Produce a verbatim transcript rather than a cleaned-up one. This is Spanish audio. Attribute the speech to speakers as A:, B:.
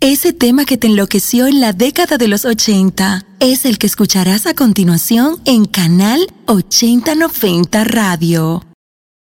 A: Ese tema que te enloqueció en la década de los ochenta es el que escucharás a continuación en Canal ochenta noventa Radio.